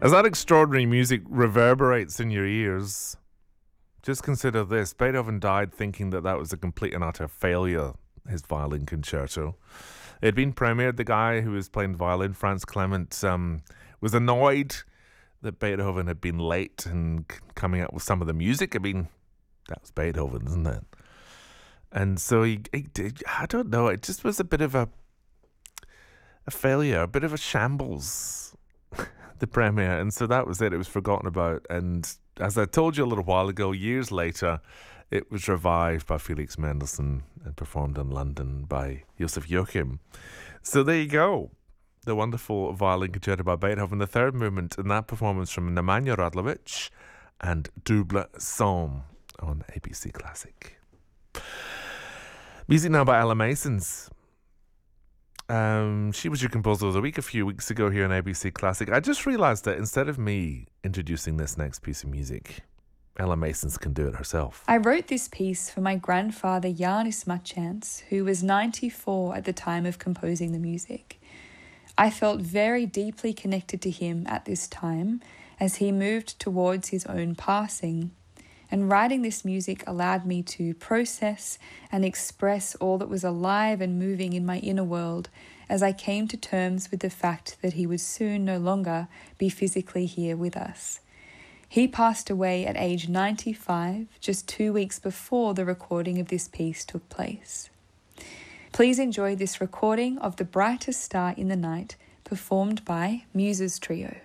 As that extraordinary music reverberates in your ears, just consider this. Beethoven died thinking that that was a complete and utter failure, his violin concerto. It had been premiered. The guy who was playing the violin, Franz Clement, was annoyed that Beethoven had been late in coming up with some of the music. I mean, that was Beethoven, isn't it? And so he did, I don't know, it just was a bit of a failure, a bit of a shambles, the premiere. And so that was it. It was forgotten about. And as I told you a little while ago, years later, it was revived by Felix Mendelssohn and performed in London by Joseph Joachim. So there you go. The wonderful violin concerto by Beethoven, the third movement in that performance from Nemanja Radlovic and Double Somme on ABC Classic. Music now by Ella Masons. She was your composer of the week a few weeks ago here on ABC Classic. I just realised that instead of me introducing this next piece of music, Ella Masons can do it herself. I wrote this piece for my grandfather Janis Machans, who was 94 at the time of composing the music. I felt very deeply connected to him at this time as he moved towards his own passing. And writing this music allowed me to process and express all that was alive and moving in my inner world as I came to terms with the fact that he would soon no longer be physically here with us. He passed away at age 95, just 2 weeks before the recording of this piece took place. Please enjoy this recording of The Brightest Star in the Night, performed by Muses Trio.